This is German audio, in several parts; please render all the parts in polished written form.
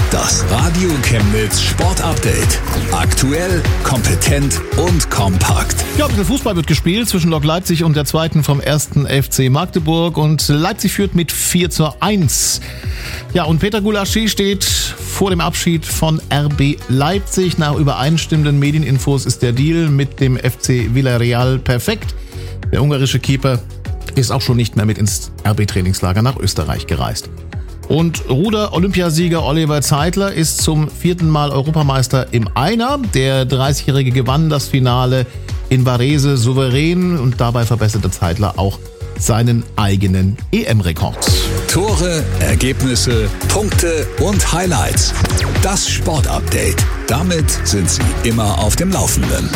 Das Radio Chemnitz Sport Update. Aktuell, kompetent und kompakt. Ja, ein bisschen Fußball wird gespielt zwischen Lok Leipzig und der zweiten vom 1. FC Magdeburg. Und Leipzig führt mit 4:1. Ja, und Peter Gulaschi steht vor dem Abschied von RB Leipzig. Nach übereinstimmenden Medieninfos ist der Deal mit dem FC Villarreal perfekt. Der ungarische Keeper ist auch schon nicht mehr mit ins RB-Trainingslager nach Österreich gereist. Und Ruder-Olympiasieger Oliver Zeitler ist zum 4. Mal Europameister im Einer. Der 30-Jährige gewann das Finale in Varese souverän und dabei verbesserte Zeitler auch seinen eigenen EM-Rekord. Tore, Ergebnisse, Punkte und Highlights. Das Sport-Update. Damit sind Sie immer auf dem Laufenden.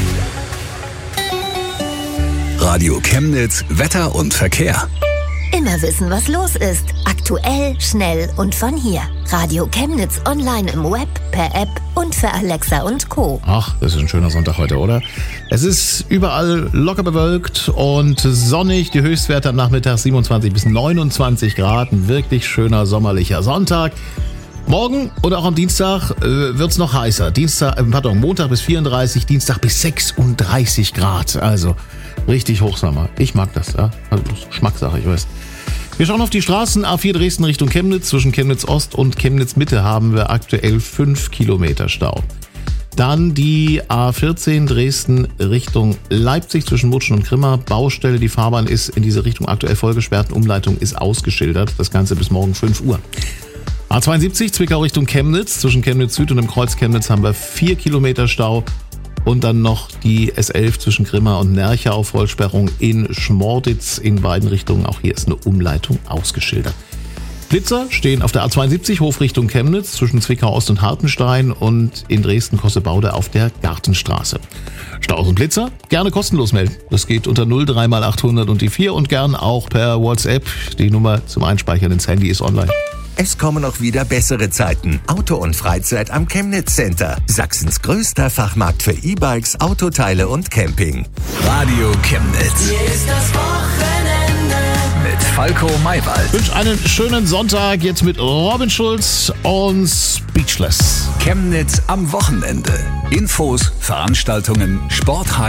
Radio Chemnitz, Wetter und Verkehr. Immer wissen, was los ist. Aktuell, schnell und von hier. Radio Chemnitz online im Web, per App und für Alexa und Co. Ach, das ist ein schöner Sonntag heute, oder? Es ist überall locker bewölkt und sonnig. Die Höchstwerte am Nachmittag 27 bis 29 Grad. Ein wirklich schöner sommerlicher Sonntag. Morgen oder auch am Dienstag wird's noch heißer. Montag bis 34, Dienstag bis 36 Grad. Also richtig Hochsommer. Ich mag das, ja. Also, Geschmackssache, ich weiß. Wir schauen auf die Straßen. A4 Dresden Richtung Chemnitz. Zwischen Chemnitz Ost und Chemnitz Mitte haben wir aktuell 5 Kilometer Stau. Dann die A14 Dresden Richtung Leipzig zwischen Mutschen und Grimma. Baustelle, die Fahrbahn ist in diese Richtung aktuell vollgesperrt. Umleitung ist ausgeschildert. Das Ganze bis morgen 5 Uhr. A72 Zwickau Richtung Chemnitz. Zwischen Chemnitz Süd und dem Kreuz Chemnitz haben wir 4 Kilometer Stau. Und dann noch die S11 zwischen Grimma und Nerchau, Vollsperrung in Schmorditz in beiden Richtungen. Auch hier ist eine Umleitung ausgeschildert. Blitzer stehen auf der A72 Hof Richtung Chemnitz zwischen Zwickau Ost und Hartenstein und in Dresden-Kossebaude auf der Gartenstraße. Staus und Blitzer gerne kostenlos melden. Das geht unter 03 mal 800 und die 4 und gern auch per WhatsApp. Die Nummer zum Einspeichern ins Handy ist online. Es kommen auch wieder bessere Zeiten. Auto und Freizeit am Chemnitz Center. Sachsens größter Fachmarkt für E-Bikes, Autoteile und Camping. Radio Chemnitz. Hier ist das Wochenende. Mit Falco Maywald. Ich wünsche einen schönen Sonntag jetzt mit Robin Schulz und Speechless. Chemnitz am Wochenende. Infos, Veranstaltungen, Sport.